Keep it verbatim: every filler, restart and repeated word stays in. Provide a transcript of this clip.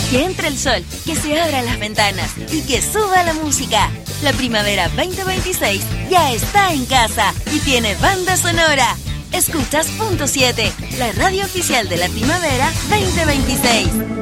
Que entre el sol, que se abran las ventanas y que suba la música. La primavera veinte veintiséis ya está en casa y tiene banda sonora. Escuchas Punto siete, la radio oficial de la primavera veinte veintiséis.